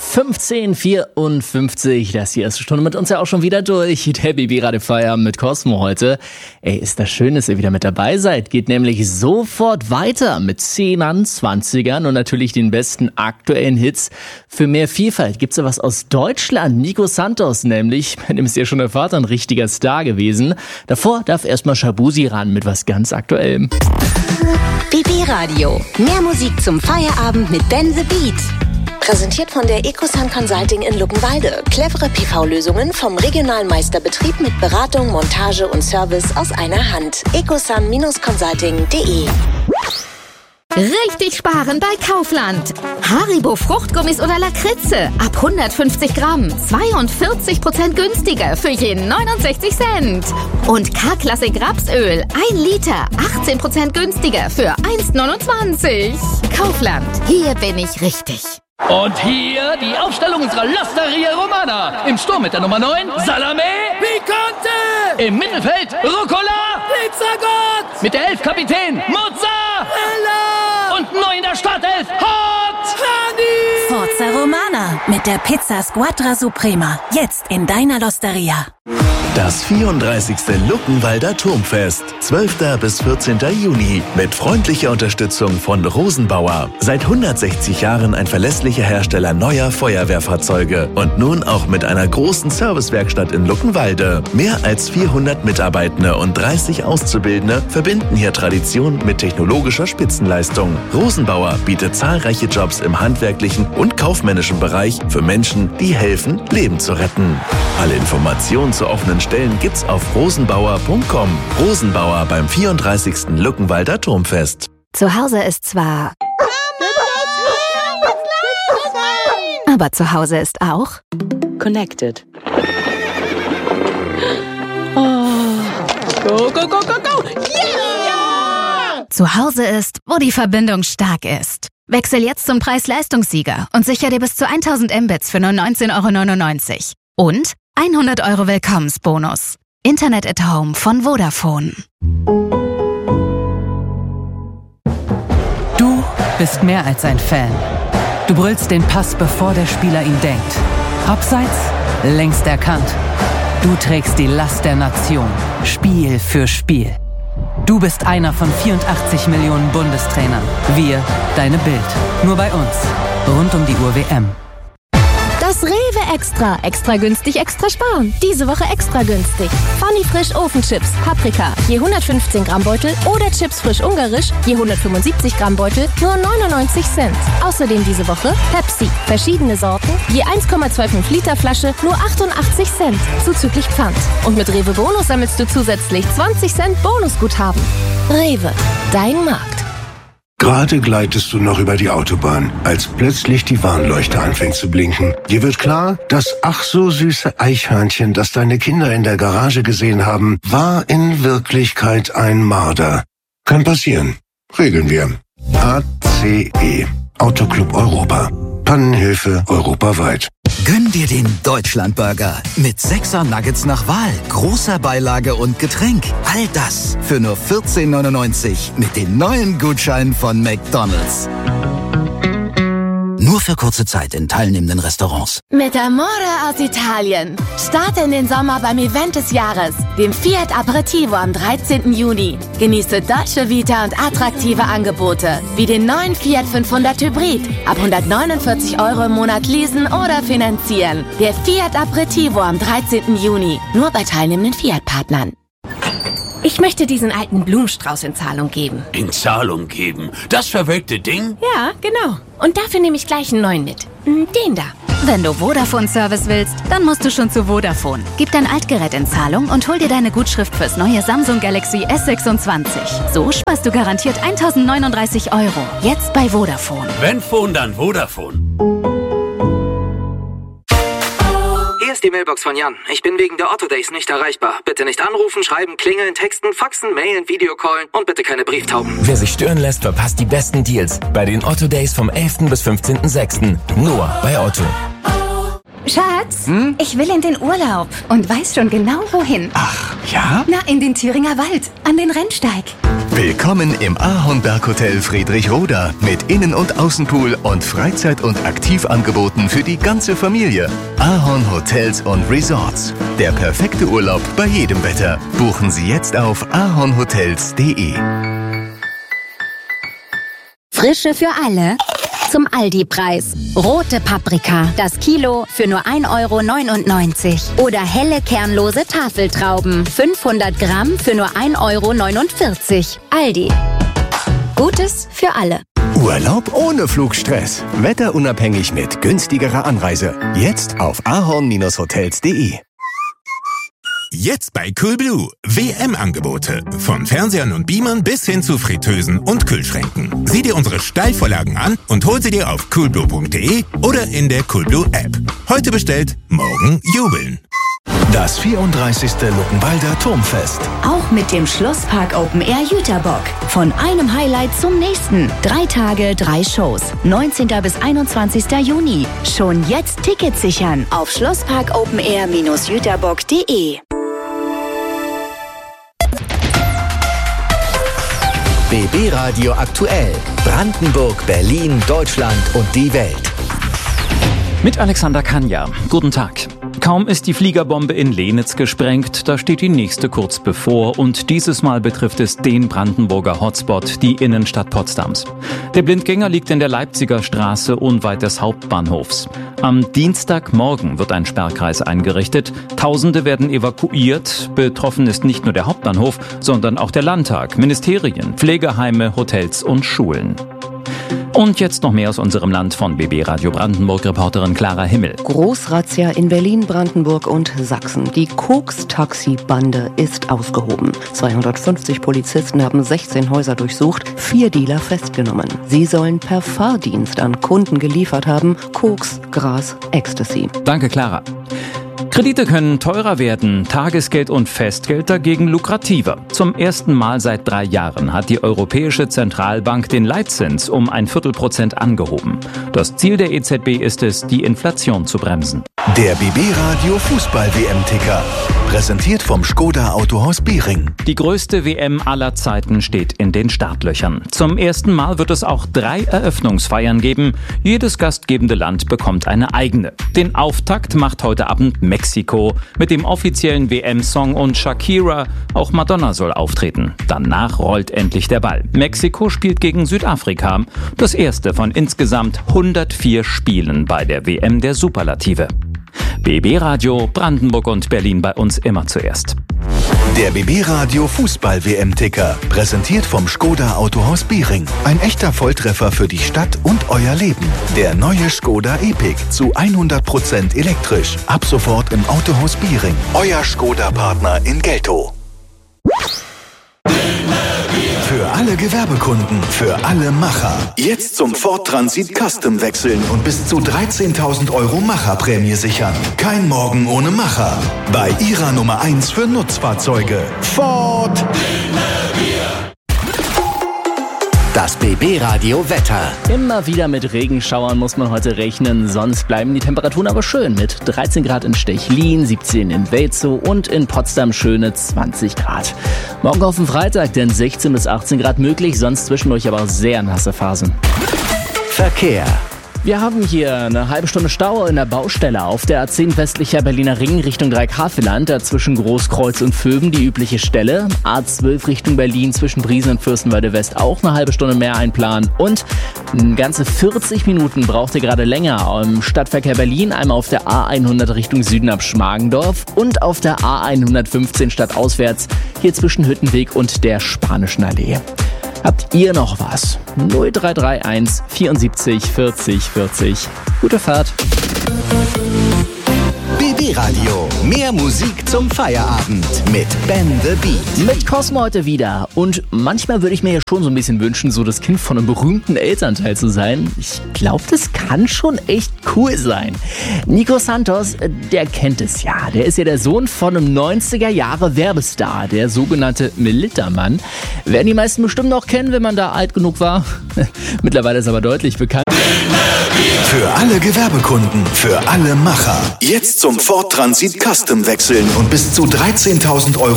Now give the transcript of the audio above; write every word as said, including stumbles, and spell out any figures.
fünfzehn Uhr vierundfünfzig, das hier ist Stunde mit uns ja auch schon wieder durch. Der Baby Radio Feierabend mit Cosmo heute. Ey, ist das schön, dass ihr wieder mit dabei seid. Geht nämlich sofort weiter mit Zehnern, Zwanzigern und natürlich den besten aktuellen Hits. Für mehr Vielfalt gibt's ja was aus Deutschland. Nico Santos nämlich, bei dem ist ja schon der Vater ein richtiger Star gewesen. Davor darf erstmal Shabuzi ran mit was ganz Aktuellem. B B Radio. Mehr Musik zum Feierabend mit Ben the Beat. Präsentiert von der Ecosun Consulting in Luckenwalde. Clevere P V-Lösungen vom regionalen Meisterbetrieb mit Beratung, Montage und Service aus einer Hand. ecosun Consulting punkt de. Richtig sparen bei Kaufland. Haribo Fruchtgummis oder Lakritze ab hundertfünfzig Gramm. zweiundvierzig Prozent günstiger für jeden neunundsechzig Cent. Und K-Klassik Rapsöl ein Liter. achtzehn Prozent günstiger für eins neunundzwanzig. Kaufland. Hier bin ich richtig. Und hier die Aufstellung unserer L'Osteria Romana. Im Sturm mit der Nummer neun, Salame Picante. Im Mittelfeld, Rucola Pizzagott. Mit der elf Kapitän, Mozzarella. Und neu in der Startelf, Hot Honey. Forza Romana mit der Pizza Squadra Suprema. Jetzt in deiner L'Osteria. Das vierunddreißigste Luckenwalder Turmfest, zwölften bis vierzehnten Juni, mit freundlicher Unterstützung von Rosenbauer. Seit hundertsechzig Jahren ein verlässlicher Hersteller neuer Feuerwehrfahrzeuge und nun auch mit einer großen Servicewerkstatt in Luckenwalde. Mehr als vierhundert Mitarbeitende und dreißig Auszubildende verbinden hier Tradition mit technologischer Spitzenleistung. Rosenbauer bietet zahlreiche Jobs im handwerklichen und kaufmännischen Bereich für Menschen, die helfen, Leben zu retten. Alle Informationen zu offenen Stellen gibt's auf rosenbauer punkt com. Rosenbauer beim vierunddreißigsten Luckenwalder Turmfest. Zu Hause ist zwar... Aber zu Hause ist auch... Connected. Oh. Go, go, go, go, go! Yeah! Zu Hause ist, wo die Verbindung stark ist. Wechsel jetzt zum Preis-Leistungssieger und sicher dir bis zu tausend Mbits für nur neunzehn Euro neunundneunzig. Und hundert Euro Willkommensbonus. Internet at Home von Vodafone. Du bist mehr als ein Fan. Du brüllst den Pass, bevor der Spieler ihn denkt. Abseits, längst erkannt. Du trägst die Last der Nation, Spiel für Spiel. Du bist einer von vierundachtzig Millionen Bundestrainern. Wir, deine Bild. Nur bei uns. Rund um die Uhr W M. Das Rewe Extra. Extra günstig, extra sparen. Diese Woche extra günstig. Funny Frisch Ofenchips, Paprika, je hundertfünfzehn Gramm Beutel oder Chips Frisch Ungarisch, je hundertfünfundsiebzig Gramm Beutel, nur neunundneunzig Cent. Außerdem diese Woche Pepsi, verschiedene Sorten, je eins Komma fünfundzwanzig Liter Flasche, nur achtundachtzig Cent, zuzüglich Pfand. Und mit Rewe Bonus sammelst du zusätzlich zwanzig Cent Bonusguthaben. Rewe, dein Markt. Gerade gleitest du noch über die Autobahn, als plötzlich die Warnleuchte anfängt zu blinken. Dir wird klar, das ach so süße Eichhörnchen, das deine Kinder in der Garage gesehen haben, war in Wirklichkeit ein Marder. Kann passieren. Regeln wir. A C E. Autoclub Europa. Pannenhilfe europaweit. Gönn dir den Deutschlandburger mit sechser Nuggets nach Wahl, großer Beilage und Getränk. All das für nur vierzehn neunundneunzig mit den neuen Gutscheinen von McDonald's. Nur für kurze Zeit in teilnehmenden Restaurants. Mit Amore aus Italien. Starte in den Sommer beim Event des Jahres, dem Fiat Aperitivo am dreizehnten Juni. Genieße deutsche Vita und attraktive Angebote, wie den neuen Fiat fünfhundert Hybrid. Ab hundertneunundvierzig Euro im Monat leasen oder finanzieren. Der Fiat Aperitivo am dreizehnten Juni. Nur bei teilnehmenden Fiat-Partnern. Ich möchte diesen alten Blumenstrauß in Zahlung geben. In Zahlung geben? Das verwelkte Ding? Ja, genau. Und dafür nehme ich gleich einen neuen mit. Den da. Wenn du Vodafone-Service willst, dann musst du schon zu Vodafone. Gib dein Altgerät in Zahlung und hol dir deine Gutschrift fürs neue Samsung Galaxy S sechsundzwanzig. So sparst du garantiert tausendneununddreißig Euro. Jetzt bei Vodafone. Wenn Phone, dann Vodafone. Hier ist die Mailbox von Jan. Ich bin wegen der Otto Days nicht erreichbar. Bitte nicht anrufen, schreiben, klingeln, texten, faxen, mailen, Videocallen und bitte keine Brieftauben. Wer sich stören lässt, verpasst die besten Deals bei den Otto Days vom elften bis fünfzehnten sechsten Nur bei Otto. Schatz, hm? ich will in den Urlaub und weiß schon genau wohin. Ach, ja? Na, in den Thüringer Wald, an den Rennsteig. Willkommen im Ahornberg-Hotel Friedrichroda mit Innen- und Außenpool und Freizeit- und Aktivangeboten für die ganze Familie. Ahorn Hotels und Resorts. Der perfekte Urlaub bei jedem Wetter. Buchen Sie jetzt auf ahornhotels punkt de. Frische für alle? Zum Aldi-Preis. Rote Paprika, das Kilo für nur ein Euro neunundneunzig. Oder helle kernlose Tafeltrauben, fünfhundert Gramm für nur ein Euro neunundvierzig. Aldi. Gutes für alle. Urlaub ohne Flugstress. Wetterunabhängig mit günstigerer Anreise. Jetzt auf ahorn hotels punkt de. Jetzt bei Coolblue. W M-Angebote. Von Fernsehern und Beamern bis hin zu Fritteusen und Kühlschränken. Sieh dir unsere Steilvorlagen an und hol sie dir auf coolblue punkt de oder in der Coolblue-App. Heute bestellt, morgen jubeln. Das vierunddreißigste Luckenwalder Turmfest. Auch mit dem Schlosspark Open Air Jüterbock. Von einem Highlight zum nächsten. Drei Tage, drei Shows. neunzehnten bis einundzwanzigsten Juni. Schon jetzt Tickets sichern auf schlosspark open air jüterbock punkt de. B B Radio aktuell. Brandenburg, Berlin, Deutschland und die Welt. Mit Alexander Kanja. Guten Tag. Kaum ist die Fliegerbombe in Lenitz gesprengt, da steht die nächste kurz bevor und dieses Mal betrifft es den Brandenburger Hotspot, die Innenstadt Potsdams. Der Blindgänger liegt in der Leipziger Straße unweit des Hauptbahnhofs. Am Dienstagmorgen wird ein Sperrkreis eingerichtet. Tausende werden evakuiert. Betroffen ist nicht nur der Hauptbahnhof, sondern auch der Landtag, Ministerien, Pflegeheime, Hotels und Schulen. Und jetzt noch mehr aus unserem Land von B B Radio Brandenburg-Reporterin Clara Himmel. Großrazzia in Berlin, Brandenburg und Sachsen. Die Koks-Taxi-Bande ist ausgehoben. zweihundertfünfzig Polizisten haben sechzehn Häuser durchsucht, vier Dealer festgenommen. Sie sollen per Fahrdienst an Kunden geliefert haben. Koks, Gras, Ecstasy. Danke, Clara. Kredite können teurer werden, Tagesgeld und Festgeld dagegen lukrativer. Zum ersten Mal seit drei Jahren hat die Europäische Zentralbank den Leitzins um ein Viertelprozent angehoben. Das Ziel der E Z B ist es, die Inflation zu bremsen. Der B B Radio Fußball-W M-Ticker. Präsentiert vom Skoda Autohaus Biering. Die größte W M aller Zeiten steht in den Startlöchern. Zum ersten Mal wird es auch drei Eröffnungsfeiern geben. Jedes gastgebende Land bekommt eine eigene. Den Auftakt macht heute Abend Mexiko mit dem offiziellen W M-Song und Shakira. Auch Madonna soll auftreten. Danach rollt endlich der Ball. Mexiko spielt gegen Südafrika. Das erste von insgesamt hundertvier Spielen bei der W M der Superlative. B B Radio, Brandenburg und Berlin bei uns immer zuerst. Der B B Radio Fußball-W M-Ticker. Präsentiert vom Skoda Autohaus Biering. Ein echter Volltreffer für die Stadt und euer Leben. Der neue Skoda Epic zu hundert Prozent elektrisch. Ab sofort im Autohaus Biering. Euer Skoda-Partner in Geltow. Für alle Gewerbekunden, für alle Macher. Jetzt zum Ford Transit Custom wechseln und bis zu dreizehntausend Euro Macherprämie sichern. Kein Morgen ohne Macher. Bei Ihrer Nummer eins für Nutzfahrzeuge. Ford. Das B B Radio Wetter. Immer wieder mit Regenschauern muss man heute rechnen, sonst bleiben die Temperaturen aber schön mit dreizehn Grad in Stechlin, siebzehn in Welzow und in Potsdam schöne zwanzig Grad. Morgen auf den Freitag dann sechzehn bis achtzehn Grad möglich, sonst zwischendurch aber sehr nasse Phasen. Verkehr. Wir haben hier eine halbe Stunde Stau in der Baustelle auf der A zehn westlicher Berliner Ring Richtung Dreieck-Havelland, dazwischen Großkreuz und Vöben die übliche Stelle. A zwölf Richtung Berlin zwischen Briesen und Fürstenwalde West auch eine halbe Stunde mehr einplanen. Und ganze vierzig Minuten braucht ihr gerade länger im Stadtverkehr Berlin, einmal auf der A hundert Richtung Süden ab Schmargendorf und auf der A hundertfünfzehn stadtauswärts hier zwischen Hüttenweg und der Spanischen Allee. Habt ihr noch was? null drei drei eins vierundsiebzig vierzig vierzig. Gute Fahrt. B B Radio. Mehr Musik zum Feierabend mit Ben the Beat. Mit Cosmo heute wieder. Und manchmal würde ich mir ja schon so ein bisschen wünschen, so das Kind von einem berühmten Elternteil zu sein. Ich glaube, das kann schon echt cool sein. Nico Santos, der kennt es ja. Der ist ja der Sohn von einem neunziger Jahre Werbestar, der sogenannte Melittermann. Werden die meisten bestimmt noch kennen, wenn man da alt genug war. Mittlerweile ist aber deutlich bekannt. Für alle Gewerbekunden, für alle Macher. Jetzt zum Ford Transit Custom wechseln und bis zu dreizehntausend Euro